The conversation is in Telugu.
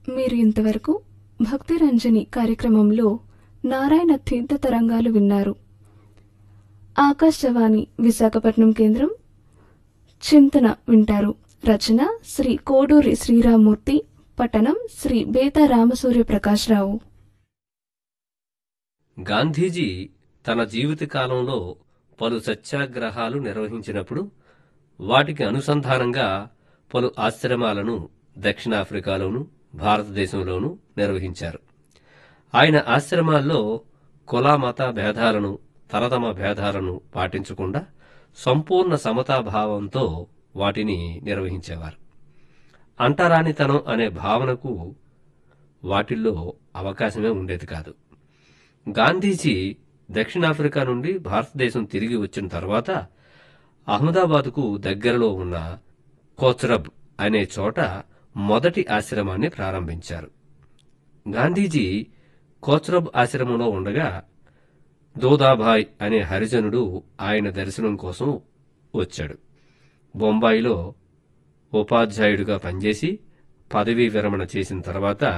మీరు ఇంతవరకు భక్తి రంజని కార్యక్రమంలో నారాయణ తీర్థ తరంగాలు విన్నారు. ఆకాశవాణి విశాఖపట్నం కేంద్రం చింతన వింటారు. రచన శ్రీ కోడూరి శ్రీరామూర్తి. పఠనం శ్రీ బేతా రామసూర్యప్రకాశ్రావు. గాంధీజీ తన జీవితకాలంలో పలు సత్యాగ్రహాలు నిర్వహించినప్పుడు వాటికి అనుసంధానంగా పలు ఆశ్రమాలను దక్షిణాఫ్రికాలోనూ భారతదేశంలోనూ నిర్వహించారు. ఆయన ఆశ్రమాల్లో కుల మత భేదాలను, తరతమ భేదాలను పాటించకుండా సంపూర్ణ సమతాభావంతో వాటిని నిర్వహించేవారు. అంటరానితనం అనే భావనకు వాటిల్లో అవకాశమే ఉండేది కాదు. గాంధీజీ దక్షిణాఫ్రికా నుండి భారతదేశం తిరిగి వచ్చిన తర్వాత అహ్మదాబాద్కు దగ్గరలో ఉన్న కోచ్రబ్ అనే చోట మొదటి ఆశ్రమాన్ని ప్రారంభించారు. గాంధీజీ కోచ్రబ్ ఆశ్రమంలో ఉండగా దోదాభాయ్ అనే హరిజనుడు ఆయన దర్శనం కోసం వచ్చాడు. బొంబాయిలో ఉపాధ్యాయుడిగా పనిచేసి పదవీ విరమణ చేసిన తర్వాత